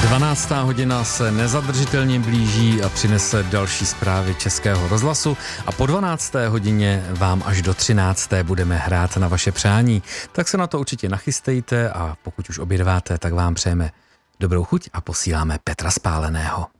12. hodina se nezadržitelně blíží a přinese další zprávy Českého rozhlasu a po 12. hodině vám až do 13. budeme hrát na vaše přání. Tak se na to určitě nachystejte a pokud už obědváte, tak vám přejeme dobrou chuť a posíláme Petra Spáleného.